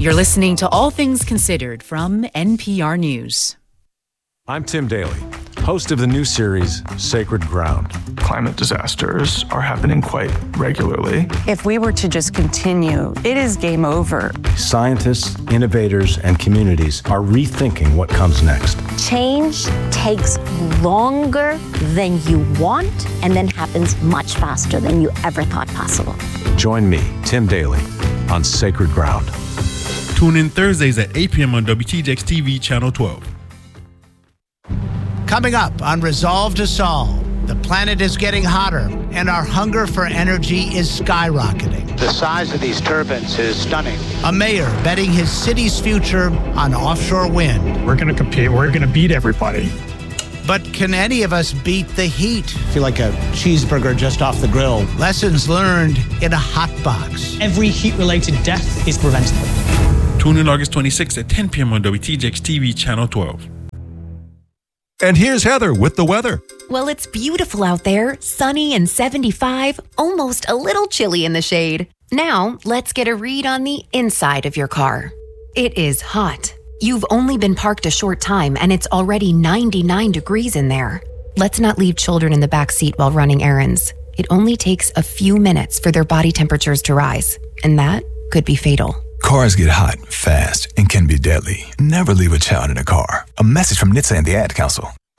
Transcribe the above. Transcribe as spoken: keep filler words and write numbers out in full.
You're listening to All Things Considered from N P R News. I'm Tim Daly, host of the new series, Sacred Ground. Climate disasters are happening quite regularly. If we were to just continue, it is game over. Scientists, innovators, and communities are rethinking what comes next. Change takes longer than you want and then happens much faster than you ever thought possible. Join me, Tim Daly, on Sacred Ground. Tune in Thursdays at eight p.m. on W T J X T V Channel twelve. Coming up on Resolve to Solve, the planet is getting hotter and our hunger for energy is skyrocketing. The size of these turbines is stunning. A mayor betting his city's future on offshore wind. We're going to compete. We're going to beat everybody. But can any of us beat the heat? I feel like a cheeseburger just off the grill. Lessons learned in a hot box. Every heat-related death is preventable. Tune in August twenty-sixth at ten p.m. on W T J X T V Channel twelve. And here's Heather with the weather. Well, it's beautiful out there, sunny and seventy-five, almost a little chilly in the shade. Now, let's get a read on the inside of your car. It is hot. You've only been parked a short time and it's already ninety-nine degrees in there. Let's not leave children in the back seat while running errands. It only takes a few minutes for their body temperatures to rise, and that could be fatal. Cars get hot, fast, and can be deadly. Never leave a child in a car. A message from N H T S A and the Ad Council.